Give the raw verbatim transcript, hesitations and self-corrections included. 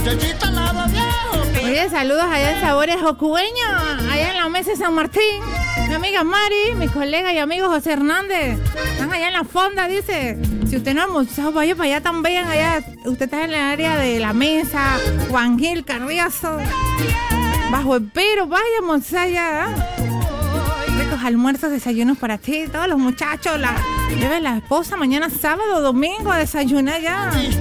Oye, saludos allá en Sabores Ocueño, allá en la mesa de San Martín. Mi amiga Mari, mi colega y amigo José Hernández. Están allá en la fonda, dice. Si usted no ha almorzado, vaya para allá también. Allá, usted está en el área de la mesa, Juan Gil, Carriazo, Bajo el Pero, vaya a almorzar allá. Ricos almuerzos, desayunos para ti, todos los muchachos. La, lleve la esposa mañana sábado, domingo a desayunar ya.